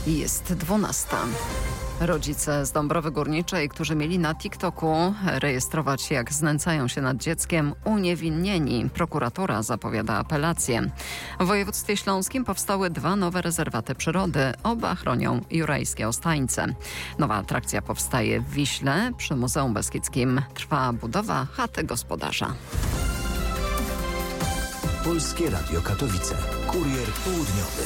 Jest 12. Rodzice z Dąbrowy Górniczej, którzy mieli na TikToku rejestrować się, jak znęcają się nad dzieckiem, uniewinnieni. Prokuratura zapowiada apelację. W województwie śląskim powstały 2 nowe rezerwaty przyrody. Oba chronią jurajskie Ostańce. Nowa atrakcja powstaje w Wiśle. Przy Muzeum Beskidzkim trwa budowa chaty gospodarza. Polskie Radio Katowice. Kurier południowy.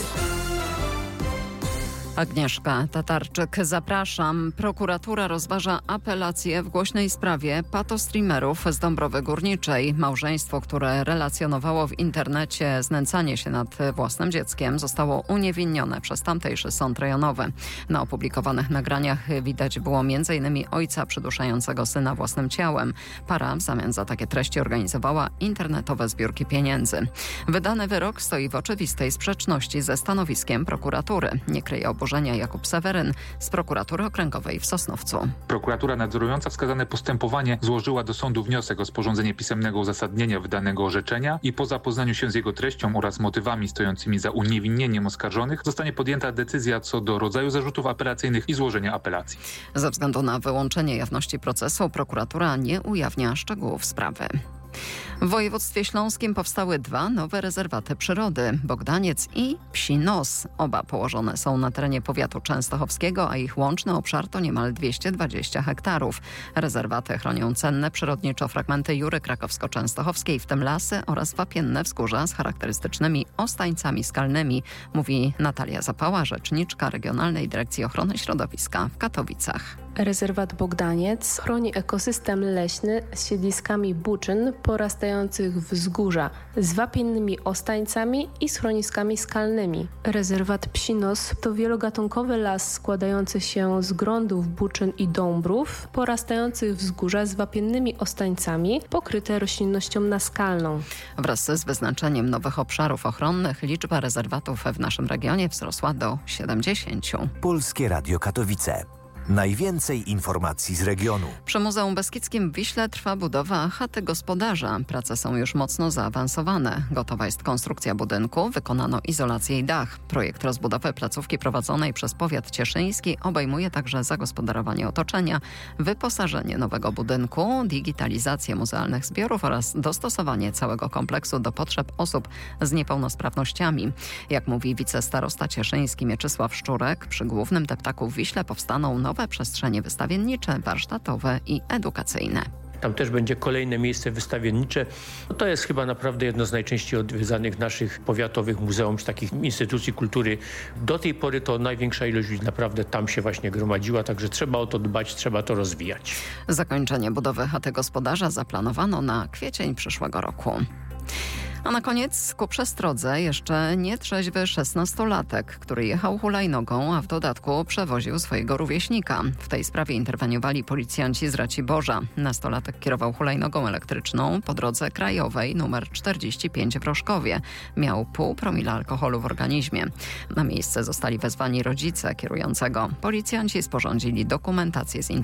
Agnieszka Tatarczyk, zapraszam. Prokuratura rozważa apelację w głośnej sprawie patostreamerów z Dąbrowy Górniczej. Małżeństwo, które relacjonowało w internecie znęcanie się nad własnym dzieckiem, zostało uniewinnione przez tamtejszy sąd rejonowy. Na opublikowanych nagraniach widać było m.in. ojca przyduszającego syna własnym ciałem. Para w zamian za takie treści organizowała internetowe zbiórki pieniędzy. Wydany wyrok stoi w oczywistej sprzeczności ze stanowiskiem prokuratury. Nie kryje oburzenia Jakub Seweryn z prokuratury okręgowej w Sosnowcu. Prokuratura nadzorująca wskazane postępowanie złożyła do sądu wniosek o sporządzenie pisemnego uzasadnienia wydanego orzeczenia i po zapoznaniu się z jego treścią oraz motywami stojącymi za uniewinnieniem oskarżonych zostanie podjęta decyzja co do rodzaju zarzutów apelacyjnych i złożenia apelacji. Ze względu na wyłączenie jawności procesu prokuratura nie ujawnia szczegółów sprawy. W województwie śląskim powstały 2 nowe rezerwaty przyrody, Bogdaniec i Psi Nos. Oba położone są na terenie powiatu częstochowskiego, a ich łączny obszar to niemal 220 hektarów. Rezerwaty chronią cenne przyrodniczo fragmenty Jury Krakowsko-Częstochowskiej, w tym lasy oraz wapienne wzgórza z charakterystycznymi ostańcami skalnymi, mówi Natalia Zapała, rzeczniczka Regionalnej Dyrekcji Ochrony Środowiska w Katowicach. Rezerwat Bogdaniec chroni ekosystem leśny z siedliskami buczyn porastających wzgórza, z wapiennymi ostańcami i schroniskami skalnymi. Rezerwat Psi Nos to wielogatunkowy las składający się z grądów buczyn i dąbrów, porastających wzgórza z wapiennymi ostańcami, pokryte roślinnością naskalną. Wraz z wyznaczeniem nowych obszarów ochronnych liczba rezerwatów w naszym regionie wzrosła do 70. Polskie Radio Katowice. Najwięcej informacji z regionu. Przy Muzeum Beskidzkim w Wiśle trwa budowa chaty gospodarza. Prace są już mocno zaawansowane. Gotowa jest konstrukcja budynku, wykonano izolację i dach. Projekt rozbudowy placówki prowadzonej przez powiat cieszyński obejmuje także zagospodarowanie otoczenia, wyposażenie nowego budynku, digitalizację muzealnych zbiorów oraz dostosowanie całego kompleksu do potrzeb osób z niepełnosprawnościami. Jak mówi wicestarosta cieszyński Mieczysław Szczurek, przy głównym deptaku w Wiśle powstaną nowe przestrzenie wystawiennicze, warsztatowe i edukacyjne. Tam też będzie kolejne miejsce wystawiennicze. To jest chyba naprawdę jedno z najczęściej odwiedzanych naszych powiatowych muzeum, czy takich instytucji kultury. Do tej pory to największa ilość ludzi naprawdę tam się właśnie gromadziła, także trzeba o to dbać, trzeba to rozwijać. Zakończenie budowy chaty gospodarza zaplanowano na kwiecień przyszłego roku. A na koniec ku przestrodze jeszcze nietrzeźwy 16-latek, który jechał hulajnogą, a w dodatku przewoził swojego rówieśnika. W tej sprawie interweniowali policjanci z Raciborza. Nastolatek kierował hulajnogą elektryczną po drodze krajowej nr 45 w Roszkowie. Miał 0,5 promila alkoholu w organizmie. Na miejsce zostali wezwani rodzice kierującego. Policjanci sporządzili dokumentację z